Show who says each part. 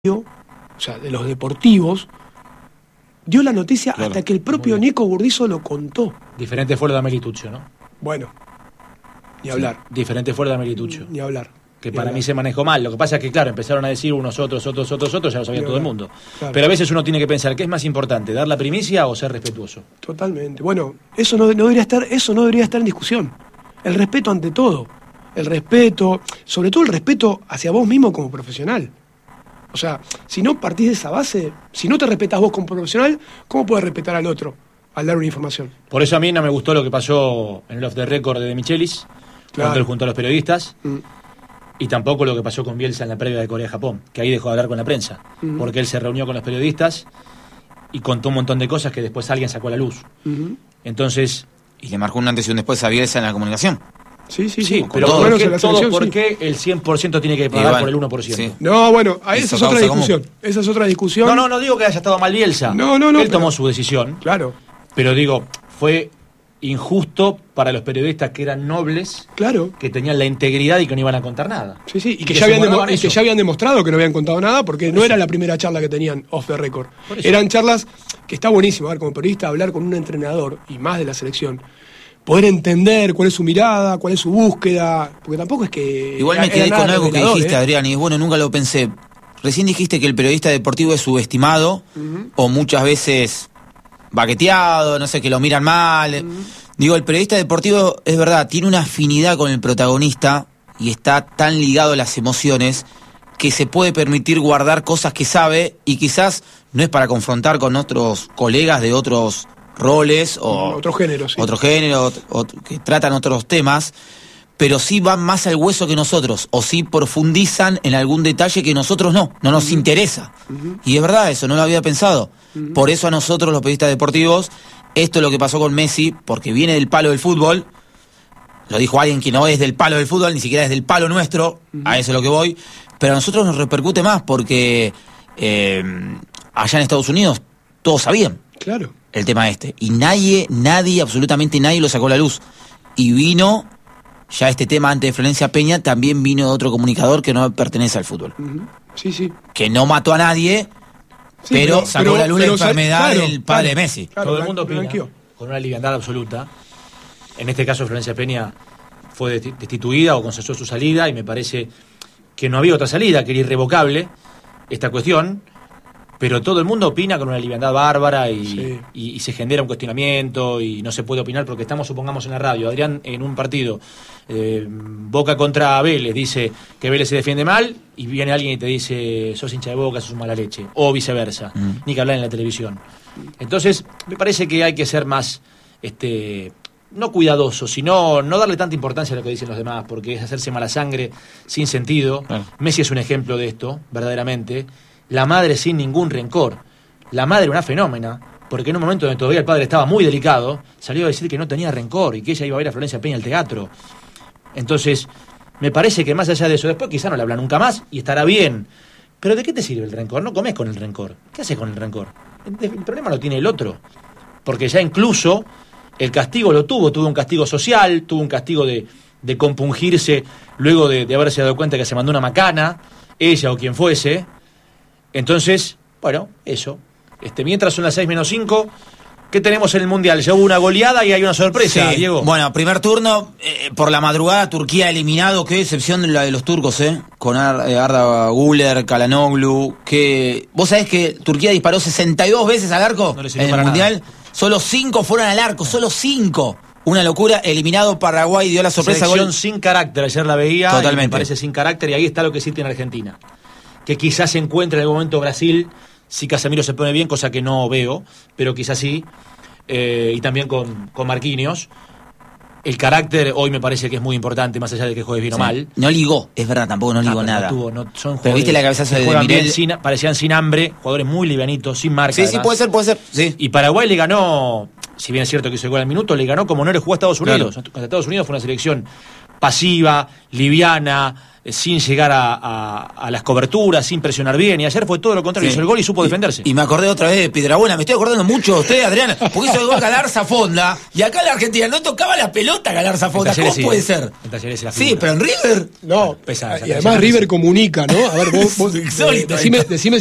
Speaker 1: o sea, de los deportivos, dio la noticia hasta que el propio Nico Burdizo lo contó.
Speaker 2: Diferente fue lo de Amelituccio, ¿no?
Speaker 1: Bueno, ni hablar.
Speaker 2: Sí, diferente fue lo de Amelituccio.
Speaker 1: Ni hablar.
Speaker 2: Que para mí se manejó mal. Lo que pasa es que, claro, empezaron a decir unos otros, ya lo sabía todo el mundo. Claro. Pero a veces uno tiene que pensar, ¿qué es más importante? ¿Dar la primicia o ser respetuoso?
Speaker 1: Totalmente. Bueno, eso no debería estar en discusión. El respeto ante todo. El respeto, sobre todo el respeto hacia vos mismo como profesional. O sea, si no partís de esa base, si no te respetás vos como profesional, ¿cómo puedes respetar al otro al dar una información?
Speaker 2: Por eso a mí no me gustó lo que pasó en el off the record de De Michelis, cuando él juntó a los periodistas, y tampoco lo que pasó con Bielsa en la previa de Corea-Japón, que ahí dejó de hablar con la prensa, porque él se reunió con los periodistas y contó un montón de cosas que después alguien sacó a la luz. Entonces...
Speaker 3: Y le marcó un antes y un después a Bielsa en la comunicación.
Speaker 1: Sí,
Speaker 2: pero ¿por qué el 100% tiene que pagar por el 1%? Sí.
Speaker 1: No, bueno, esa es otra discusión. Esa es otra discusión.
Speaker 2: No digo que haya estado mal Bielsa.
Speaker 1: No.
Speaker 2: Él tomó su decisión.
Speaker 1: Claro.
Speaker 2: Pero digo, fue injusto para los periodistas que eran nobles,
Speaker 1: claro,
Speaker 2: que tenían la integridad y que no iban a contar nada.
Speaker 1: Sí, y que ya habían demostrado que no habían contado nada, porque no era la primera charla que tenían off the record. Eran charlas que está buenísimo, a ver, como periodista, hablar con un entrenador, y más de la selección, poder entender cuál es su mirada, cuál es su búsqueda, porque tampoco es que...
Speaker 3: Igual me quedé con algo que dijiste, Adrián, y bueno, nunca lo pensé. Recién dijiste que el periodista deportivo es subestimado, o muchas veces baqueteado, no sé, que lo miran mal. Digo, el periodista deportivo, es verdad, tiene una afinidad con el protagonista y está tan ligado a las emociones que se puede permitir guardar cosas que sabe, y quizás no es para confrontar con otros colegas de otros roles o
Speaker 1: otros géneros, sí.
Speaker 3: Otro género o que tratan otros temas, pero sí van más al hueso que nosotros, o sí profundizan en algún detalle que nosotros no nos interesa. Y es verdad eso, no lo había pensado. Por eso a nosotros los periodistas deportivos, esto es lo que pasó con Messi, porque viene del palo del fútbol, lo dijo alguien que no es del palo del fútbol, ni siquiera es del palo nuestro, a eso es lo que voy, pero a nosotros nos repercute más, porque allá en Estados Unidos todos sabían.
Speaker 1: Claro.
Speaker 3: El tema y nadie, absolutamente nadie lo sacó a la luz. Y vino, ya este tema antes de Florencia Peña, también vino de otro comunicador que no pertenece al fútbol.
Speaker 1: Sí.
Speaker 3: Que no mató a nadie, pero sacó a la luz la enfermedad del padre de Messi.
Speaker 2: Claro, todo el mundo opina con una liviandad absoluta. En este caso Florencia Peña fue destituida o concesó su salida, y me parece que no había otra salida, que era irrevocable esta cuestión. Pero todo el mundo opina con una liviandad bárbara y se genera un cuestionamiento y no se puede opinar porque estamos, supongamos, en la radio. Adrián, en un partido, Boca contra Vélez, dice que Vélez se defiende mal, y viene alguien y te dice, sos hincha de Boca, sos un mala leche, o viceversa, ni que hablar en la televisión. Entonces, me parece que hay que ser más, no cuidadoso, sino no darle tanta importancia a lo que dicen los demás, porque es hacerse mala sangre sin sentido. Messi es un ejemplo de esto, verdaderamente. La madre sin ningún rencor. La madre una fenómena, porque en un momento donde todavía el padre estaba muy delicado, salió a decir que no tenía rencor y que ella iba a ver a Florencia Peña al teatro. Entonces, me parece que más allá de eso, después quizá no le habla nunca más y estará bien. Pero ¿de qué te sirve el rencor? No comes con el rencor. ¿Qué haces con el rencor? El problema lo tiene el otro. Porque ya incluso el castigo lo tuvo un castigo social, tuvo un castigo de compungirse luego de haberse dado cuenta que se mandó una macana, ella o quien fuese. Entonces, bueno, eso. Mientras son las 6:05, ¿qué tenemos en el Mundial? Ya hubo una goleada y hay una sorpresa, Diego.
Speaker 3: Bueno, primer turno, por la madrugada, Turquía eliminado. Qué decepción la de los turcos, con Arda Güler, Çalhanoğlu. ¿Vos sabés que Turquía disparó 62 veces al arco en el Mundial? Nada. Solo 5 fueron al arco, solo 5. Una locura. Eliminado Paraguay, dio la sorpresa.
Speaker 2: Selección sin carácter, ayer la veía.
Speaker 3: Totalmente.
Speaker 2: Me parece sin carácter, y ahí está lo que sí tiene Argentina. Que quizás se encuentre en algún momento Brasil, si Casemiro se pone bien, cosa que no veo, pero quizás sí, y también con Marquinhos. El carácter hoy me parece que es muy importante, más allá de que juegues bien o mal.
Speaker 3: No ligó, es verdad, tampoco no ligó nada.
Speaker 2: Son
Speaker 3: pero viste la cabezazo de Mirel.
Speaker 2: Parecían sin hambre, jugadores muy livianitos, sin marca.
Speaker 3: Sí, puede ser. Sí.
Speaker 2: Y Paraguay le ganó, si bien es cierto que hizo el gol al minuto, le ganó como no le jugó a Estados Unidos. Claro. Estados Unidos fue una selección pasiva, liviana, sin llegar a las coberturas, sin presionar bien, y ayer fue todo lo contrario,
Speaker 3: Sí.
Speaker 2: hizo el gol y supo defenderse.
Speaker 3: Y me acordé otra vez de Piedrabuena, me estoy acordando mucho de usted, Adrián, porque hizo el gol Galarza Fonda, y acá en la Argentina no tocaba la pelota Galarza Fonda, ¿cómo puede ser?
Speaker 2: En Talleres era
Speaker 3: Sí,
Speaker 2: figura.
Speaker 3: pero en River...
Speaker 1: No,
Speaker 2: Pesa,
Speaker 1: y además River comunica, ¿no? A ver, vos
Speaker 3: Insólito
Speaker 1: decime